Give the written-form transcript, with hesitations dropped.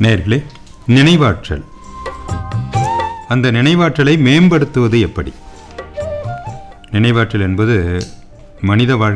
நேயர்களே, நினைவாற்றல், அந்த நினைவாற்றலை மேம்படுத்துவது எப்படி? நினைவாற்றல் என்பது மனித வாழ்க்கை